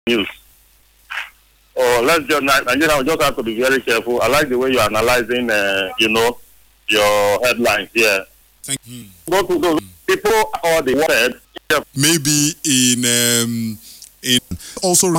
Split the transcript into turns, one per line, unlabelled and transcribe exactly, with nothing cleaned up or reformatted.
news. Oh, let's just Nigeria will just have to be very careful. I like the way you're analyzing, uh, you know, your headlines here.
Thank you.
Go to those people or the word.
Maybe in um, in also